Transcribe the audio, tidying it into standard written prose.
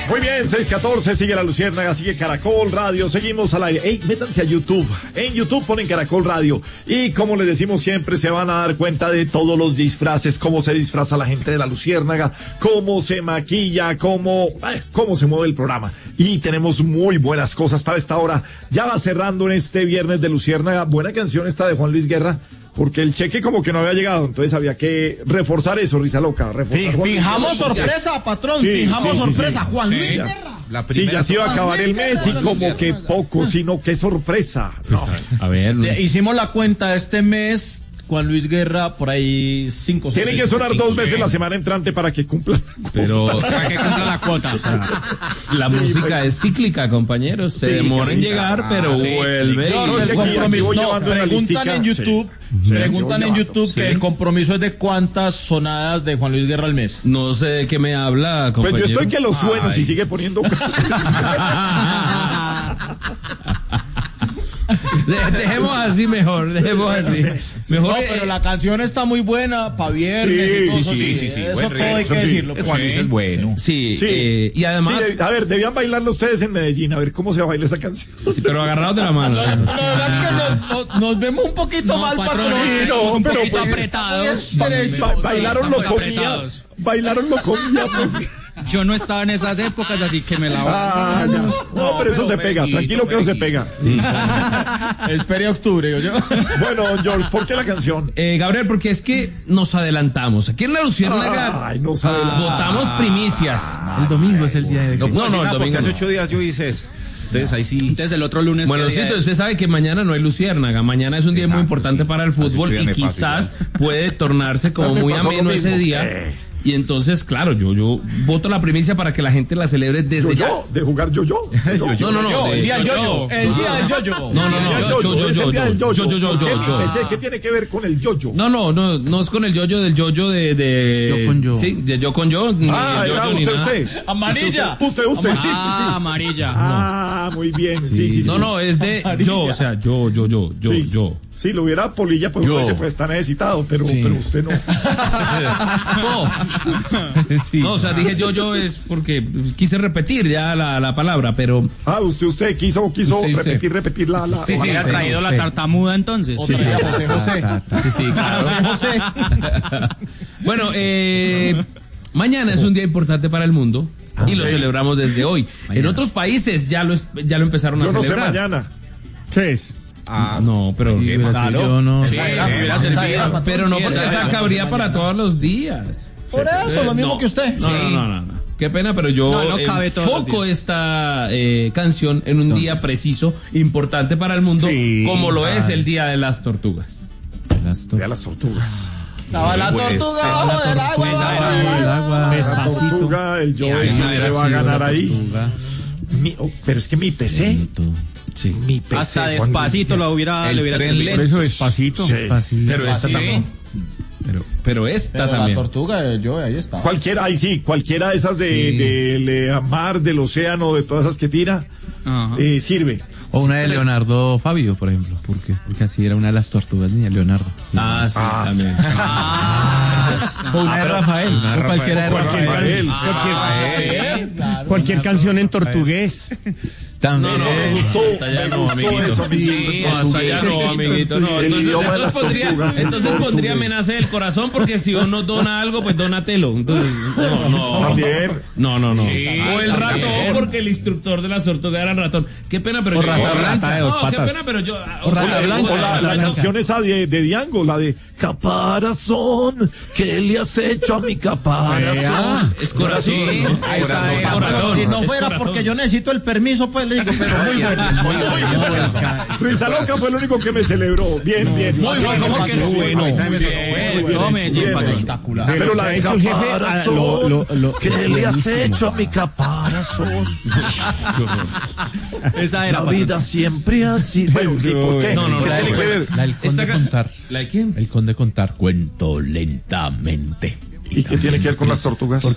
Muy bien, 6:14, sigue La Luciérnaga, sigue Caracol Radio, seguimos al aire. Ey, métanse a YouTube. En YouTube ponen Caracol Radio. Y como les decimos siempre, se van a dar cuenta de todos los disfraces, cómo se disfraza la gente de La Luciérnaga, cómo se maquilla, cómo se mueve el programa. Y tenemos muy buenas cosas para esta hora. Ya va cerrando en este viernes de Luciérnaga. Buena canción esta de Juan Luis Guerra, porque el cheque como que no había llegado, entonces había que reforzar eso, Risa Loca. Fijamos sorpresa, patrón, fijamos sorpresa, Juan Luis Guerra. Sí, ya se iba a acabar el mes y como que poco, sino qué sorpresa. Pues, no. A ver, hicimos la cuenta este mes, Juan Luis Guerra, por ahí 5. Tiene que sonar 2 veces la semana entrante para que cumpla. Pero para que cumpla la cuota. O sea, la música es cíclica, compañeros. Se demora en llegar, pero vuelve. Preguntan en YouTube. Preguntan en YouTube que el compromiso es de cuántas sonadas de Juan Luis Guerra al mes. No sé de qué me habla, compañero. Pues yo estoy que lo sueno si sigue poniendo. Dejemos así mejor, Mejor, no, pero la canción está muy buena para viernes. Sí. Eso todo hay que decirlo. Juan Luis es bueno. Sí. Y además. Sí, a ver, debían bailarlo ustedes en Medellín, a ver cómo se baila esa canción. Sí, pero agarrados de la mano. La verdad es que nos vemos un poquito mal, patrón. Un pero poquito apretados. Bailaron lo comía. Bailaron lo comía, pues. Yo no estaba en esas épocas, así que me la voy. No, pero eso se pega, tranquilo que eso se pega. Espere octubre, yo. Bueno, George, ¿por qué la canción? Gabriel, porque es que nos adelantamos. Aquí en La Luciérnaga votamos primicias. El domingo es el día de... No, el domingo porque hace 8 días yo hice eso. Entonces ahí sí. Entonces el otro lunes. Bueno, sí, entonces usted sabe que mañana no hay Luciérnaga. Mañana es un día muy importante para el fútbol y quizás puede tornarse como muy ameno ese día. Y entonces, claro, yo voto la primicia para que la gente la celebre desde ya. ¿De jugar yo-yo? No. El día del yo-yo. El día del yo-yo. Yo. ¿Qué tiene que ver con el yo-yo? No es con el yo-yo del yo-yo de... Yo con yo. Sí, de yo con yo. Usted. Amarilla. Usted. Amarilla. Muy bien. Sí. No, es de yo, o sea, yo. Si lo hubiera Polilla, pues puede estar necesitado, pero usted no. No, o sea, dije yo es porque quise repetir ya la palabra, pero... Usted quiso repetir la... Sí, ha traído la tartamuda entonces. Sí, José. Sí, claro. José. Bueno, mañana es un día importante para el mundo y lo celebramos desde hoy. En otros países ya lo empezaron a celebrar. Yo no sé mañana. ¿Qué es? No, pero yo no. Pero no porque esa cabría para todos los días. Por eso, lo mismo que usted. No. Qué pena, pero yo enfoco esta canción en un día preciso, importante para el mundo, como lo es el Día de las Tortugas. Día de las Tortugas. Estaba la tortuga bajo del agua. La tortuga, el yo le va a ganar ahí. Pero es que mi PC... Sí. Mi PC, hasta Despacito lo hubiera servido. Por eso Despacito. Pero esta también. Pero esta también. La tortuga, yo ahí está. Cualquiera de esas de mar, del océano, de todas esas que tira, sirve. O una de Leonardo Fabio, por ejemplo, porque así era una de las tortugas niñas, Leonardo. Sí, también. O una de Rafael. O cualquiera de Rafael. Cualquier canción en portugués. También. No, me gustó. Hasta ya no, amiguito. Hasta ya no, amiguito. No, entonces pondría amenaza del corazón, porque si uno dona algo, pues dónatelo. Entonces, no. O el ratón, porque el instructor de la tortuga era el ratón. Qué pena, pero rata de dos patas. Qué pena, pero yo. La canción esa de Diango, la de Caparazón, ¿qué le has hecho a mi caparazón? Es corazón. Si no fuera porque yo necesito el permiso, pues le digo, pero muy bueno. Risa Loca fue el único que me celebró. Bien. Muy bueno, ¿cómo que es bueno? Tome, espectacular. Pero la de Caparazón, ¿qué le has hecho a mi caparazón? Esa era. La vida siempre así. Bueno, ¿por qué? No, ¿qué tiene que ver? La del Conde Contar. ¿La de quién? El Conde Contar. Cuento lentamente. ¿Y qué tiene que ver con las tortugas?